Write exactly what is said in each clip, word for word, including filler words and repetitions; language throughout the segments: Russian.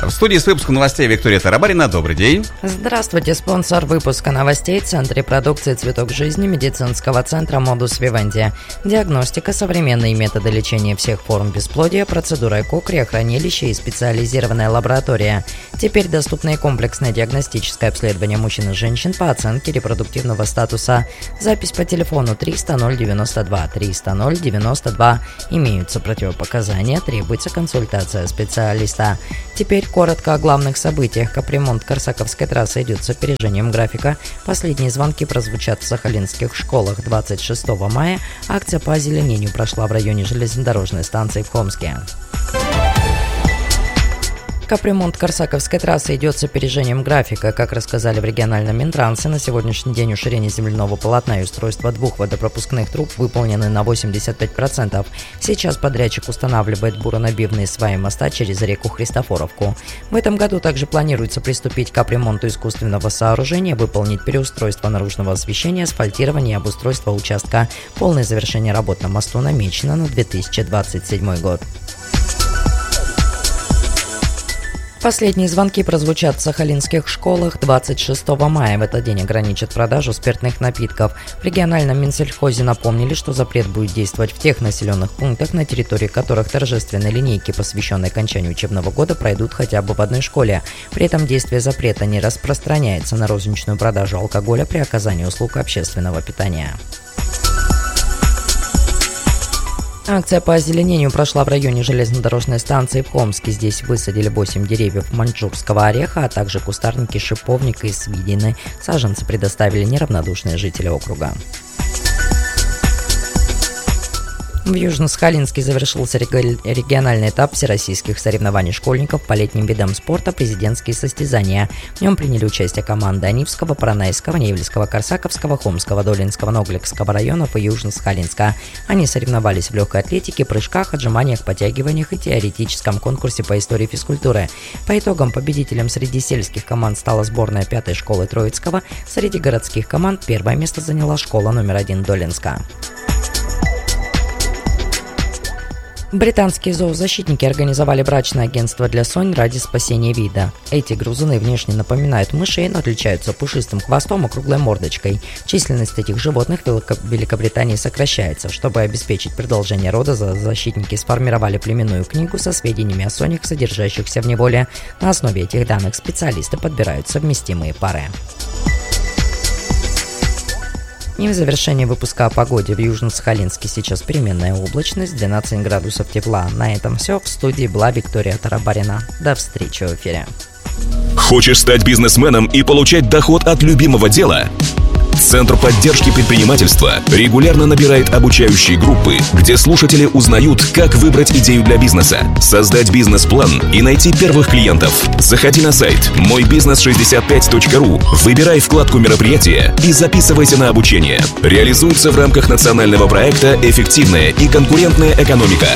В студии с выпуском новостей Виктория Тарабарина. Добрый день. Здравствуйте. Спонсор выпуска новостей — Центр репродукции «Цветок жизни» медицинского центра Modus Vivendi. Диагностика, современные методы лечения всех форм бесплодия, процедура ЭКО, криохранилище и специализированная лаборатория. Теперь доступно и комплексное диагностическое обследование мужчин и женщин по оценке репродуктивного статуса. Запись по телефону триста ноль девяносто два триста ноль девяносто два. Имеются противопоказания, требуется консультация специалиста. Теперь коротко о главных событиях. Капремонт Корсаковской трассы идет с опережением графика. Последние звонки прозвучат в сахалинских школах двадцать шестого мая. Акция по озеленению прошла в районе железнодорожной станции в Хомске. Капремонт Корсаковской трассы идет с опережением графика. Как рассказали в региональном Минтрансе, на сегодняшний день уширение земляного полотна и устройство двух водопропускных труб выполнены на восемьдесят пять процентов. Сейчас подрядчик устанавливает буронабивные сваи моста через реку Христофоровку. В этом году также планируется приступить к капремонту искусственного сооружения, выполнить переустройство наружного освещения, асфальтирование и обустройство участка. Полное завершение работ на мосту намечено на две тысячи двадцать седьмой год. Последние звонки прозвучат в сахалинских школах двадцать шестого мая. В этот день ограничат продажу спиртных напитков. В региональном Минсельхозе напомнили, что запрет будет действовать в тех населенных пунктах, на территории которых торжественные линейки, посвященные окончанию учебного года, пройдут хотя бы в одной школе. При этом действие запрета не распространяется на розничную продажу алкоголя при оказании услуг общественного питания. Акция по озеленению прошла в районе железнодорожной станции в Хомске. Здесь высадили восемь деревьев маньчжурского ореха, а также кустарники шиповника и свидины. Саженцы предоставили неравнодушные жители округа. В Южно-Сахалинске завершился региональный этап всероссийских соревнований школьников по летним видам спорта «Президентские состязания». В нем приняли участие команды Анивского, Поронайского, Невельского, Корсаковского, Хомского, Долинского, Ногликского районов и Южно-Сахалинска. Они соревновались в легкой атлетике, прыжках, отжиманиях, подтягиваниях и теоретическом конкурсе по истории физкультуры. По итогам победителем среди сельских команд стала сборная пятой школы Троицкого. Среди городских команд первое место заняла школа номер один Долинска. Британские зоозащитники организовали брачное агентство для сонь ради спасения вида. Эти грызуны внешне напоминают мышей, но отличаются пушистым хвостом и круглой мордочкой. Численность этих животных в Великобритании сокращается. Чтобы обеспечить продолжение рода, зоозащитники сформировали племенную книгу со сведениями о сонях, содержащихся в неволе. На основе этих данных специалисты подбирают совместимые пары. И в завершении выпуска о погоде. В Южно-Сахалинске сейчас переменная облачность, двенадцать градусов тепла. На этом все. В студии была Виктория Тарабарина. До встречи в эфире. Хочешь стать бизнесменом и получать доход от любимого дела? Центр поддержки предпринимательства регулярно набирает обучающие группы, где слушатели узнают, как выбрать идею для бизнеса, создать бизнес-план и найти первых клиентов. Заходи на сайт мой бизнес шестьдесят пять точка ру, выбирай вкладку мероприятия и записывайся на обучение. Реализуется в рамках национального проекта «Эффективная и конкурентная экономика».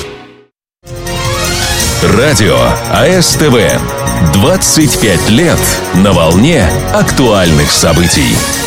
Радио АСТВ. двадцать пять лет на волне актуальных событий.